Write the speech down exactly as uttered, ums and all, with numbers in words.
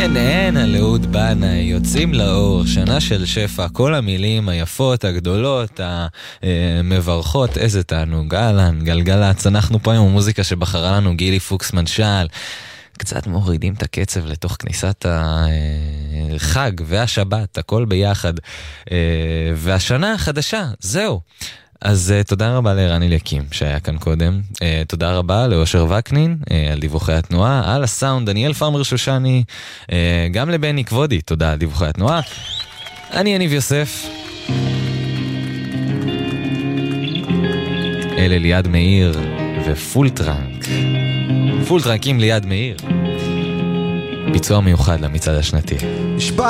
אין, אין, הלאות בנה, יוצאים לאור, שנה של שפע, כל המילים היפות, הגדולות, המברכות, איזה תענוג, אהלן, גלגלצ, אנחנו פה עם המוזיקה שבחרה לנו גילי פוקסמן שעל, קצת מורידים את הקצב לתוך כניסת החג והשבת, הכל ביחד, והשנה החדשה, זהו. אז uh, תודה רבה לערן אליקים שהיה כאן קודם, uh, תודה רבה לאושר וקנין uh, על דיווחי התנועה, על הסאונד דניאל פרמר שושני, uh, גם לבני כבודי, תודה על דיווחי התנועה. אני יניב יוסף, אלה ליד מאיר ופול טרנק, פול טרנקים ליד מאיר, ביצוע מיוחד למצעד השנתי.